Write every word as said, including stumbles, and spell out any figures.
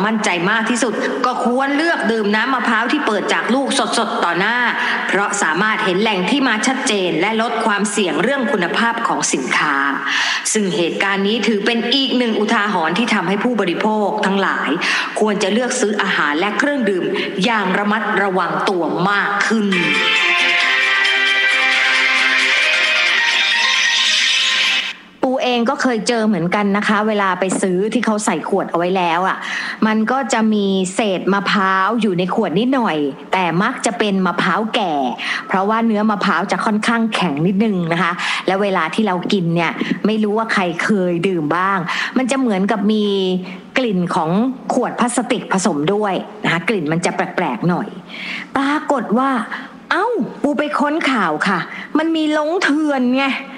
มั่นใจมากที่สุดก็ควรเลือกดื่มน้ำมะพร้าวที่เปิดจากลูกสดๆต่อหน้าเพราะสามารถเห็นแหล่งที่มาชัดเจนและลดความเสี่ยงเรื่องคุณภาพของสินค้าซึ่งเหตุการณ์นี้ถือเป็นอีกหนึ่งอุทาหรณ์ที่ทำให้ผู้บริโภคทั้งหลายควรจะเลือกซื้ออาหารและเครื่องดื่มอย่างระมัดระวังตัวมากขึ้นปูเองก็เคยเจอเหมือนกันนะคะเวลาไปซื้อที่เขาใส่ขวดเอาไว้แล้วอ่ะมันก็จะมีเศษมะพร้าวอยู่ในขวดนิดหน่อยแต่มักจะเป็นมะพร้าวแก่เพราะว่าเนื้อมะพร้าวจะค่อนข้างแข็งนิดนึงนะคะแล้วเวลาที่เรากินเนี่ยไม่รู้ว่าใครเคยดื่มบ้างมันจะเหมือนกับมีกลิ่นของขวดพลาสติกผสมด้วยนะคะกลิ่นมันจะแปลกๆหน่อยปรากฏว่าเอ้าปูไปค้นข่าวค่ะมันมีลงเถื่อนไง